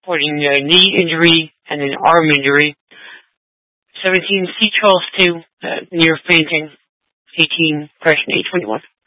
reporting a knee injury and an arm injury. 17 C. Charles 2, near fainting. 18, correction, 821.